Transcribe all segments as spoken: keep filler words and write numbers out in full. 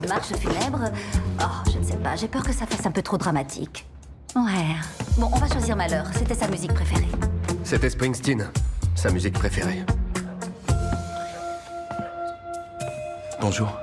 Marche funèbre. Oh, je ne sais pas, j'ai peur que ça fasse un peu trop dramatique. Ouais. Bon, on va choisir Malheur. C'était sa musique préférée. C'était Springsteen, sa musique préférée. Bonjour.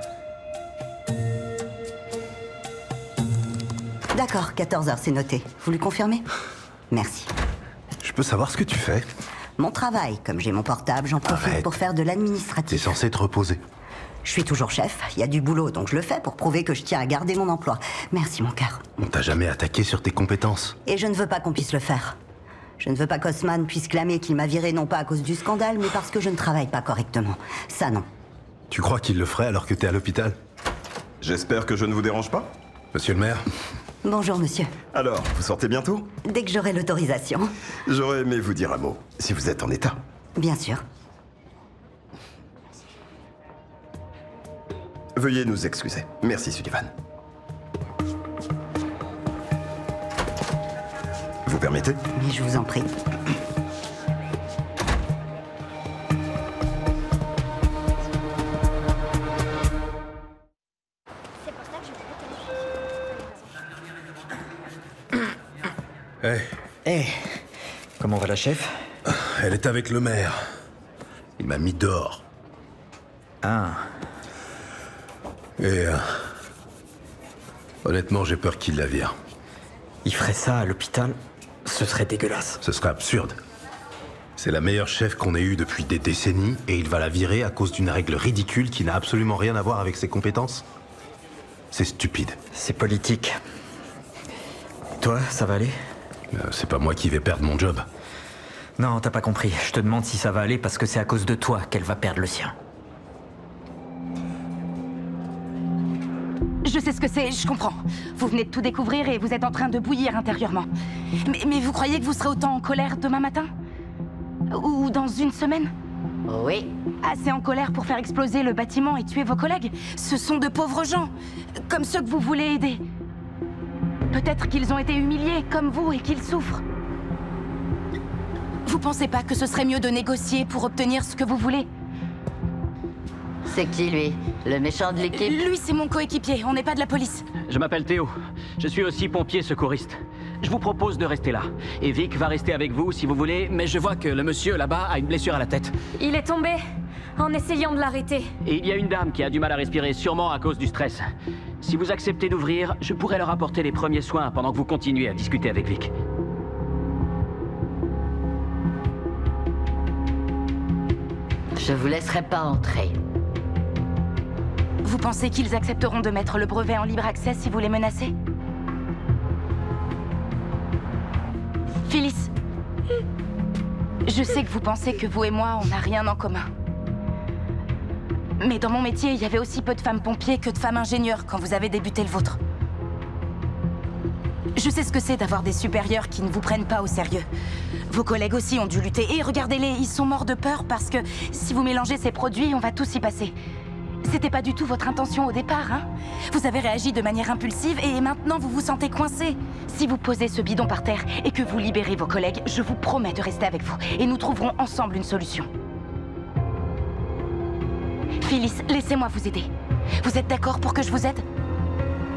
D'accord, quatorze heures, c'est noté. Vous lui confirmez? Merci. Je peux savoir ce que tu fais? Mon travail, comme j'ai mon portable, j'en profite Arrête. pour faire de l'administratif. T'es censé te reposer. Je suis toujours chef, il y a du boulot, donc je le fais pour prouver que je tiens à garder mon emploi. Merci, mon cœur. On t'a jamais attaqué sur tes compétences. Et je ne veux pas qu'on puisse le faire. Je ne veux pas qu'Haussmann puisse clamer qu'il m'a viré non pas à cause du scandale, mais parce que je ne travaille pas correctement. Ça, non. Tu crois qu'il le ferait alors que t'es à l'hôpital? J'espère que je ne vous dérange pas. Monsieur le maire? Bonjour, monsieur. Alors, vous sortez bientôt? Dès que j'aurai l'autorisation. J'aurais aimé vous dire un mot, si vous êtes en état. Bien sûr. Veuillez nous excuser. Merci, Sullivan. Vous permettez? Mais je vous en prie. Hé, Eh, comment va la chef? elle est avec le maire. Il m'a mis dehors. Ah, Et... euh, honnêtement, j'ai peur qu'il la vire. il ferait ça à l'hôpital? Ce serait dégueulasse. Ce serait absurde. C'est la meilleure chef qu'on ait eue depuis des décennies, et il va la virer à cause d'une règle ridicule qui n'a absolument rien à voir avec ses compétences. C'est stupide. C'est politique. Toi, ça va aller? Euh, c'est pas moi qui vais perdre mon job. Non, t'as pas compris. Je te demande si ça va aller parce que c'est à cause de toi qu'elle va perdre le sien. Je sais ce que c'est, je comprends. Vous venez de tout découvrir et vous êtes en train de bouillir intérieurement. Mais, mais vous croyez que vous serez autant en colère demain matin? Ou dans une semaine? Oui. Assez en colère pour faire exploser le bâtiment et tuer vos collègues? Ce sont de pauvres gens, comme ceux que vous voulez aider. Peut-être qu'ils ont été humiliés, comme vous, et qu'ils souffrent. Vous pensez pas que ce serait mieux de négocier pour obtenir ce que vous voulez? C'est qui, lui? Le méchant de l'équipe? Lui, c'est mon coéquipier, on n'est pas de la police. Je m'appelle Théo. Je suis aussi pompier secouriste. Je vous propose de rester là. Et Vic va rester avec vous si vous voulez, mais je vois que le monsieur là-bas a une blessure à la tête. Il est tombé en essayant de l'arrêter. Et il y a une dame qui a du mal à respirer, sûrement à cause du stress. Si vous acceptez d'ouvrir, je pourrais leur apporter les premiers soins pendant que vous continuez à discuter avec Vic. Je vous laisserai pas entrer. Vous pensez qu'ils accepteront de mettre le brevet en libre accès si vous les menacez? Phyllis, je sais que vous pensez que vous et moi, on n'a rien en commun. Mais dans mon métier, il y avait aussi peu de femmes pompiers que de femmes ingénieurs quand vous avez débuté le vôtre. Je sais ce que c'est d'avoir des supérieurs qui ne vous prennent pas au sérieux. Vos collègues aussi ont dû lutter. Et regardez-les, ils sont morts de peur parce que si vous mélangez ces produits, on va tous y passer. C'était pas du tout votre intention au départ, hein? Vous avez réagi de manière impulsive et maintenant vous vous sentez coincé. Si vous posez ce bidon par terre et que vous libérez vos collègues, je vous promets de rester avec vous et nous trouverons ensemble une solution. Phyllis, laissez-moi vous aider. Vous êtes d'accord pour que je vous aide?